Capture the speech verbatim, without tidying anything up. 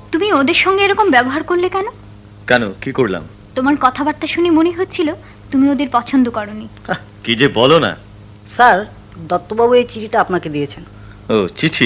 তুমি ওদের সঙ্গে এরকম ব্যবহার করলে কেন? কেন, কি করলাম? তোমার কথাবার্তা শুনে মনে হচ্ছিল তুমি ওদের পছন্দ করনি। কি যে বলো না। স্যার, দত্তবাবু এই চিঠিটা আপনাকে দিয়েছেন। ও, চিঠি?